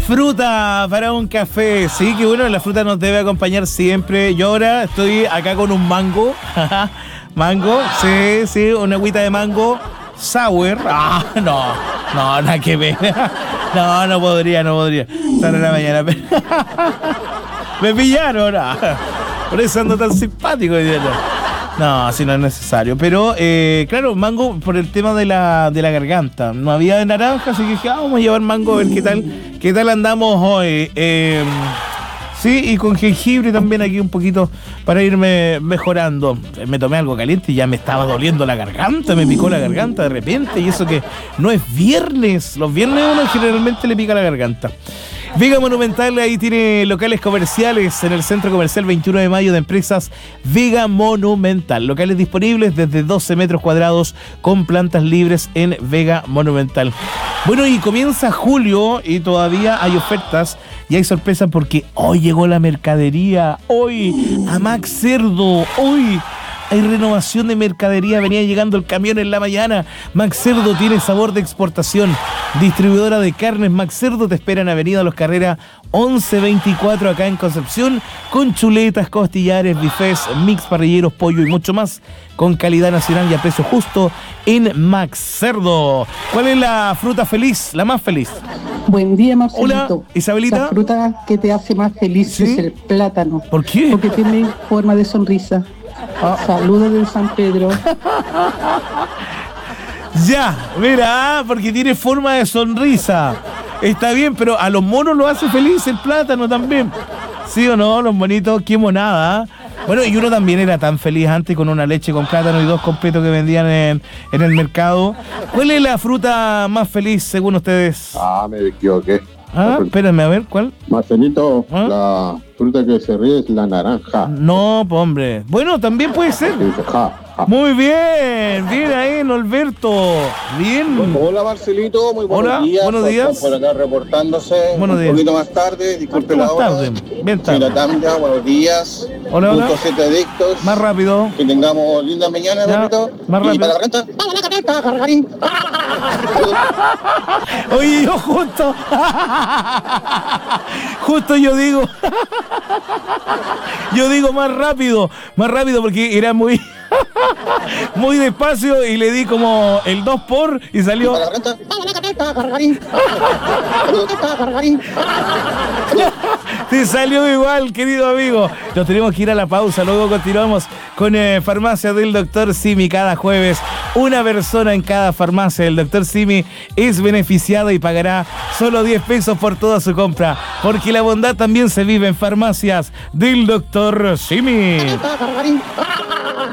Fruta para un café. Sí, que bueno, la fruta nos debe acompañar siempre. Yo ahora estoy acá con un mango. Mango, sí, una agüita de mango sour. No, nada que ver. No podría. Estar en la mañana. Me pillaron. Por eso ando tan simpático hoy día. No, si no es necesario. Pero, claro, mango por el tema de la garganta. No había de naranja, así que dije, vamos a llevar mango a ver qué tal andamos hoy. Sí, y con jengibre también aquí un poquito para irme mejorando. Me tomé algo caliente y ya me estaba doliendo la garganta, me picó la garganta de repente. Y eso que no es viernes. Los viernes uno generalmente le pica la garganta. Vega Monumental, ahí tiene locales comerciales en el Centro Comercial 21 de Mayo de Empresas Vega Monumental. Locales disponibles desde 12 metros cuadrados con plantas libres en Vega Monumental. Bueno, y comienza julio y todavía hay ofertas y hay sorpresas porque hoy llegó la mercadería. Hoy a Max Cerdo. Hoy hay renovación de mercadería, venía llegando el camión en la mañana. Max Cerdo tiene sabor de exportación. Distribuidora de carnes Max Cerdo te espera en Avenida Los Carreras 1124 acá en Concepción, con chuletas, costillares, bifes, mix, parrilleros, pollo y mucho más, con calidad nacional y a precio justo en Max Cerdo. ¿Cuál es la fruta feliz, la más feliz? Buen día, Marcelito. Hola, Isabelita. La fruta que te hace más feliz, ¿sí?, es el plátano. ¿Por qué? Porque tiene forma de sonrisa. Saludos de San Pedro. Ya, mira, porque tiene forma de sonrisa. Está bien, pero a los monos lo hace feliz el plátano también. ¿Sí o no? Los monitos, qué monada. Bueno, y uno también era tan feliz antes con una leche con plátano y 2 completos que vendían en el mercado. ¿Cuál es la fruta más feliz según ustedes? Me equivoqué. Espérenme, a ver, ¿cuál? Marcelito, la fruta que se ríe es la naranja. No, pues hombre. Bueno, también puede ser. Dice, Muy bien, bien ahí, Norberto. Bien. Hola, Marcelito, muy buenos Hola, días. buenos días. Por acá reportándose. Buenos días. Un poquito más tarde, disculpe la hora. Bien tarde. Soy la Tanja, buenos días. Hola. Punto 7 adictos. Más rápido. Que tengamos linda mañana, Marcelito. Más rápido. Y para la garganta, ¡vamos a la garganta, Gargarín! Oye, yo justo yo digo más rápido porque era muy despacio y le di como el 2 por y salió. Para la garganta, ¡vamos a la garganta, Gargarín! Gargarín. Te salió igual, querido amigo. Nos tenemos que ir a la pausa, luego continuamos con Farmacia del Dr. Simi. Cada jueves una persona en cada farmacia del Dr. Simi es beneficiada y pagará solo 10 pesos por toda su compra, porque la bondad también se vive en Farmacias del Dr. Simi.